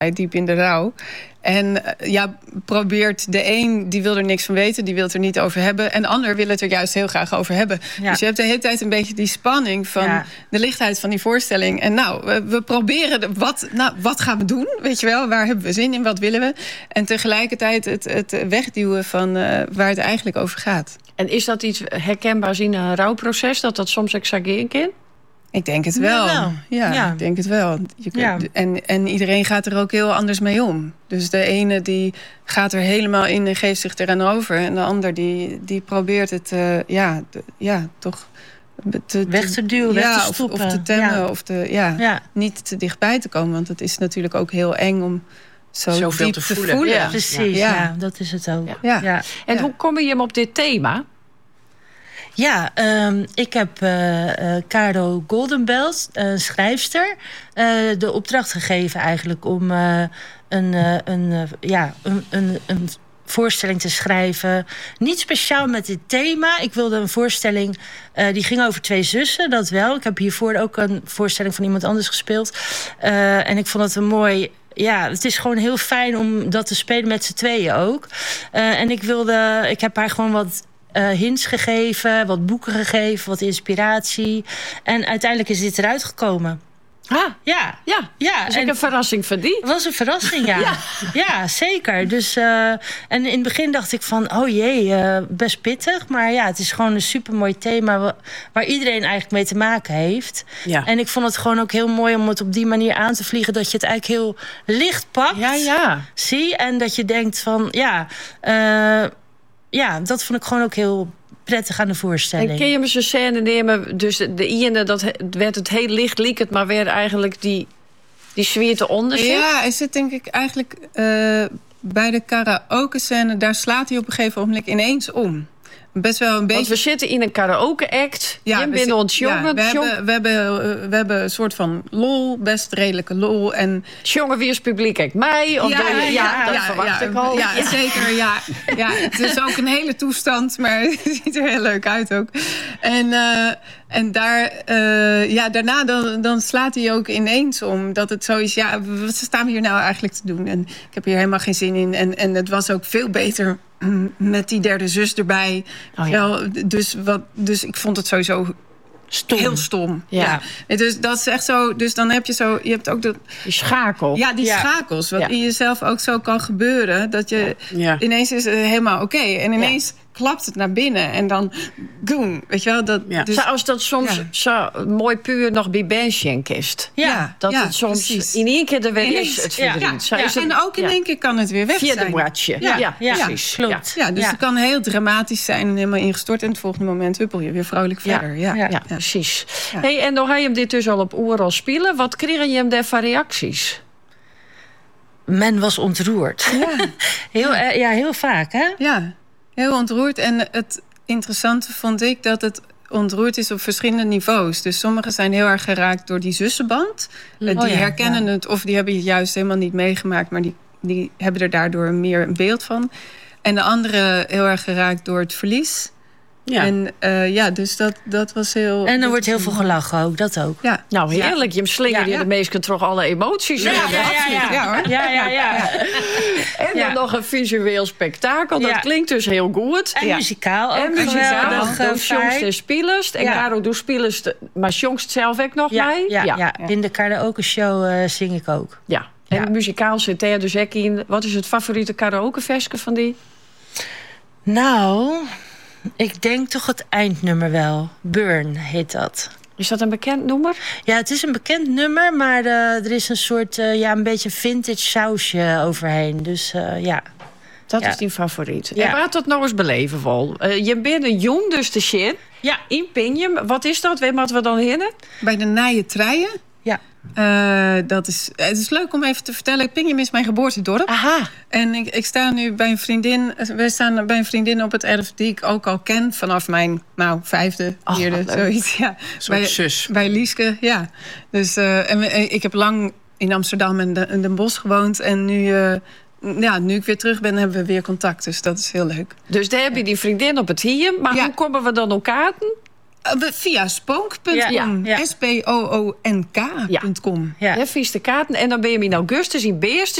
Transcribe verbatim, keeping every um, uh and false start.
diep in de rouw. En ja, probeert de een, die wil er niks van weten, die wil het er niet over hebben. En de ander wil het er juist heel graag over hebben. Ja. Dus je hebt de hele tijd een beetje die spanning van ja. de lichtheid van die voorstelling. En nou, we, we proberen, wat, nou, wat gaan we doen? Weet je wel, waar hebben we zin in, wat willen we? En tegelijkertijd het, het wegduwen van uh, waar het eigenlijk over gaat. En is dat iets herkenbaars in een rouwproces, dat dat soms exageren kan? Ik denk het wel. Ja, wel. ja, ja. ik denk het wel. Je kunt, ja. en, en iedereen gaat er ook heel anders mee om. Dus de ene die gaat er helemaal in en geeft zich eraan over. En de ander die, die probeert het uh, ja, de, ja, toch te, weg te duwen, ja, weg te stoppen. Of, of te temmen, ja. of te, ja, ja. niet te dichtbij te komen. Want het is natuurlijk ook heel eng om zo zoveel diep te te voelen. voelen. Ja, precies, ja. Ja, dat is het ook. Ja. Ja. Ja. En ja. hoe kom je hem op dit thema? Ja, um, ik heb uh, uh, Caro Goldenbelt, een uh, schrijfster, uh, de opdracht gegeven eigenlijk om uh, een, uh, een, uh, ja, een, een, een voorstelling te schrijven. Niet speciaal met dit thema. Ik wilde een voorstelling, uh, die ging over twee zussen, dat wel. Ik heb hiervoor ook een voorstelling van iemand anders gespeeld. Uh, en ik vond het een mooi... Ja, het is gewoon heel fijn om dat te spelen met z'n tweeën ook. Uh, en ik wilde, ik heb haar gewoon wat Uh, hints gegeven, wat boeken gegeven, wat inspiratie. En uiteindelijk is dit eruit gekomen. Ah, ja. Ja, ja. Is ook een verrassing van die? Het was een verrassing, ja. ja. Ja, zeker. Dus, uh, en in het begin dacht ik van, oh jee, uh, best pittig. Maar ja, het is gewoon een supermooi thema waar, waar iedereen eigenlijk mee te maken heeft. Ja. En ik vond het gewoon ook heel mooi om het op die manier aan te vliegen, dat je het eigenlijk heel licht pakt. Ja, ja. Zie, en dat je denkt van, ja... Uh, Ja, dat vond ik gewoon ook heel prettig aan de voorstelling. En kun je me zo'n scène nemen? Dus de ene, dat werd het heel licht liekend, maar werd eigenlijk die, die sfeer te onder zit? Ja, is het denk ik eigenlijk uh, bij de karaoke scène, daar slaat hij op een gegeven moment ineens om. Best wel een beetje. Want we zitten in een karaoke-act. Ja, je bent ons jongen. Ja, we, hebben, we, hebben, we hebben een soort van lol, best redelijke lol. En jongen, wie is publiek? Kijk, mij? Of ja, de, ja, ja, dat ja, verwacht ja, ik al. Ja, ja, zeker. Ja. Ja, het is ook een hele toestand, maar het ziet er heel leuk uit ook. En, uh, en daar, uh, ja, daarna dan, dan slaat hij ook ineens om. Dat het zo is, ja, wat staan we hier nou eigenlijk te doen? En ik heb hier helemaal geen zin in. En, en het was ook veel beter met die derde zus erbij. Oh, ja. Wel, dus, wat, dus ik vond het sowieso stom. Heel stom. Ja. Ja. Dus dat is echt zo. Dus dan heb je zo. Je hebt ook dat. Die schakel. Ja, die ja. schakels. Wat ja. in jezelf ook zo kan gebeuren. Dat je ja. ineens is het helemaal oké. Okay, en ineens ja. klapt het naar binnen. En dan doen. Weet je wel? Dat, ja. dus, Zoals dat soms ja. zo mooi puur nog bij Benchen kist. Ja. Dat ja, het soms precies. in één keer er weer ineens, is het verdriet. Ja. Ja. Ja. En ook in één keer kan het weer weg Via zijn. de moatje. Ja. Ja. Ja. Ja. precies. Klopt. Ja, dus ja. het kan heel dramatisch zijn en helemaal ingestort. En het volgende moment huppel je weer vrolijk verder. Ja, ja. ja. ja. precies. Ja. Hey, en dan ga je hem dit dus al op oorlog spelen. Wat kreeg je hem daar van reacties? Men was ontroerd. Ja, heel, uh, ja, heel vaak, hè? Ja, heel ontroerd. En het interessante vond ik dat het ontroerd is op verschillende niveaus. Dus sommigen zijn heel erg geraakt door die zussenband. Oh, die ja, herkennen ja. het of die hebben het juist helemaal niet meegemaakt, maar die, die hebben er daardoor meer een beeld van. En de anderen heel erg geraakt door het verlies. Ja. En uh, ja, dus dat, dat was heel... En er wordt heel veel gelachen ook, dat ook. Ja. Nou, heerlijk. Je slingert ja, ja. de meesten toch alle emoties ja, in. Ja, ja, ja. Ja, hoor. Ja, ja, ja. En dan ja. nog een visueel spektakel. Dat ja. klinkt dus heel goed. En ja. muzikaal ook. En muzikaal. Doe jongst en spelers. En ja. Caro doet spelers, maar jongst zelf ook nog ja, mee. Ja, ja. ja. In de karaoke show uh, zing ik ook. Ja. En ja. muzikaal zit er dus ook in. Wat is het favoriete karaokeversje van die? Nou... Ik denk toch het eindnummer wel. Burn heet dat. Is dat een bekend nummer? Ja, het is een bekend nummer, maar uh, er is een soort, uh, ja, een beetje vintage sausje overheen. Dus uh, ja. Dat ja. is die favoriet. Ja. En laat dat nog eens beleven, vol. Uh, je bent een jong, dus de shit. Ja. In Pinjum. Wat is dat? Weet wat we dan hinnen? Bij de Nije Treien. Ja. Uh, dat is, het is leuk om even te vertellen. Pinjum is mijn geboortedorp. Aha. En ik, ik sta nu bij een vriendin. We staan bij een vriendin op het erf die ik ook al ken vanaf mijn nou, vijfde, vierde, oh, zoiets. Ja. Bij, zus. Bij Lieske, ja. Dus uh, en we, ik heb lang in Amsterdam en de, in Den Bosch gewoond. En nu, uh, ja, nu ik weer terug ben, hebben we weer contact. Dus dat is heel leuk. Dus daar heb je die vriendin op het hier. Maar ja. hoe komen we dan elkaar? Via spoonk punt com. Ja, ja. S P O O N K punt com. Ja. Hè, vies de kaarten. En dan ben je in augustus in Beers